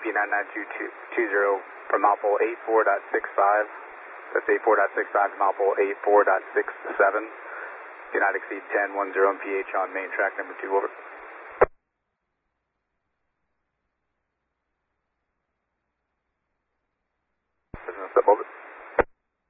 BP99220 from Alpha 84.65. That's 84.65 from Alpha 84.67. Do not exceed 1010 MPH on main track number 2, over. Business up, over.